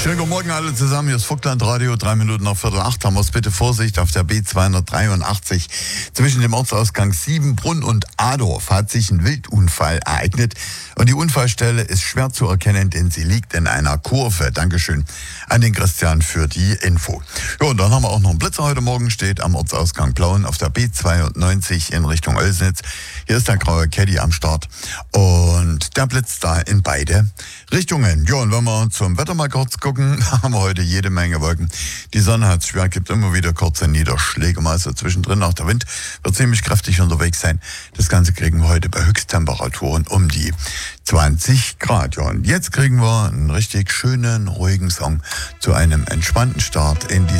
Schönen guten Morgen alle zusammen, hier ist Vogtland Radio, 3 Minuten nach 7:45 haben wir es. Bitte Vorsicht auf der B283. Zwischen dem Ortsausgang Siebenbrunn und Adorf hat sich ein Wildunfall ereignet. Und die Unfallstelle ist schwer zu erkennen, denn sie liegt in einer Kurve. Dankeschön an den Christian für die Info. Ja, und dann haben wir auch noch einen Blitzer heute Morgen, steht am Ortsausgang Plauen auf der B92 in Richtung Oelsnitz. Hier ist der graue Caddy am Start und der blitzt da in beide Richtungen. Ja, und wenn wir zum Wetter mal kurz gucken, haben wir heute jede Menge Wolken. Die Sonne hat es schwer, gibt immer wieder kurze Niederschläge, mal so zwischendrin. Auch der Wind wird ziemlich kräftig unterwegs sein. Das Ganze kriegen wir heute bei Höchsttemperaturen um die 20 Grad. Ja, und jetzt kriegen wir einen richtig schönen, ruhigen Song zu einem entspannten Start in die